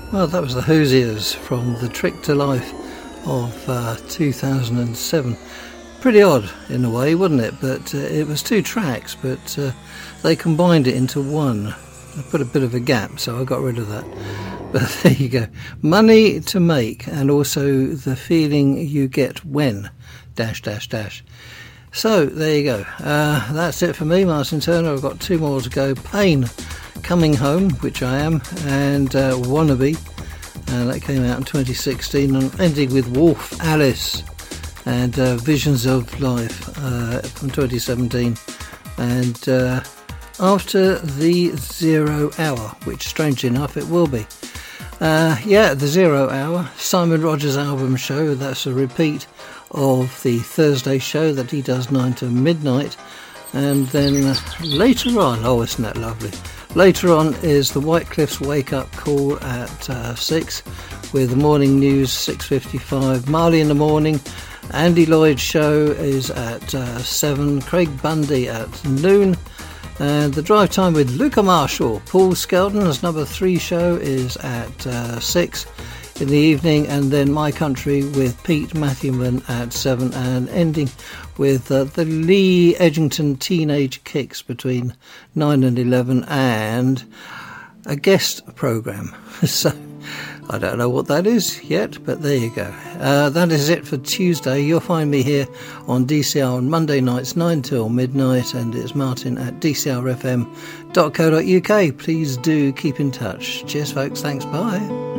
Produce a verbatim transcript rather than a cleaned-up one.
Well, that was the Hoosiers from The Trick to Life of uh, two thousand seven. Pretty odd in a way, wasn't it? But uh, it was two tracks, but uh, they combined it into one. I put a bit of a gap, so I got rid of that. But there you go. Money to Make, and also The Feeling You Get When, dash, dash, dash. So, there you go. Uh, that's it for me, Martin Turner. I've got two more to go. Pain, Coming Home, which I am, and uh, Wannabe. Uh, that came out in twenty sixteen, and ending with Wolf Alice and uh, Visions of Life uh, from twenty seventeen. And uh, after the Zero Hour, which strangely enough it will be. Uh, yeah, the Zero Hour, Simon Rogers album show. That's a repeat of the Thursday show that he does nine to midnight. And then uh, later on, oh, isn't that lovely? Later on is the White Cliffs Wake Up Call at uh, six, with the morning news six fifty-five. Marley in the Morning. Andy Lloyd's show is at uh, seven. Craig Bundy at noon. And the Drive Time with Luca Marshall. Paul Skelton's number three show is at uh, six in the evening, and then My Country with Pete Matthewman at seven, and ending with uh, the Lee Edgington Teenage Kicks between nine and eleven, and a guest programme. So I don't know what that is yet, but there you go. Uh, that is it for Tuesday. You'll find me here on D C R on Monday nights, nine till midnight, and it's Martin at d c r f m dot co dot u k. Please do keep in touch. Cheers, folks. Thanks. Bye.